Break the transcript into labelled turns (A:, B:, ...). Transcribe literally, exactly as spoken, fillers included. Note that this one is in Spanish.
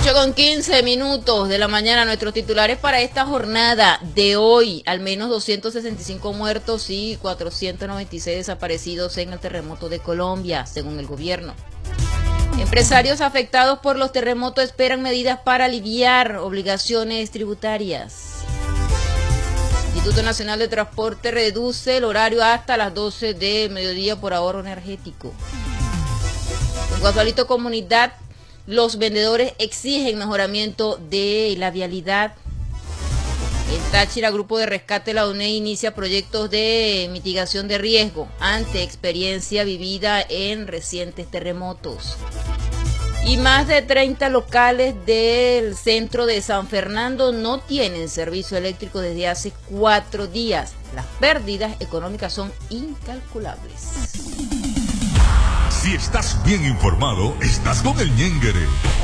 A: ocho con quince minutos de la mañana, nuestros titulares para esta jornada de hoy: al menos doscientos sesenta y cinco muertos y cuatrocientos noventa y seis desaparecidos en el terremoto de Colombia, según el gobierno. Empresarios afectados por los terremotos esperan medidas para aliviar obligaciones tributarias. Instituto Nacional de Transporte reduce el horario hasta las doce de mediodía por ahorro energético. En Guadualito Comunidad, los vendedores exigen mejoramiento de la vialidad. En Táchira, Grupo de Rescate de la U N E inicia proyectos de mitigación de riesgo ante experiencia vivida en recientes terremotos. Y más de treinta locales del centro de San Fernando no tienen servicio eléctrico desde hace cuatro días. Las pérdidas económicas son incalculables.
B: Si estás bien informado, estás con el Ñenguere.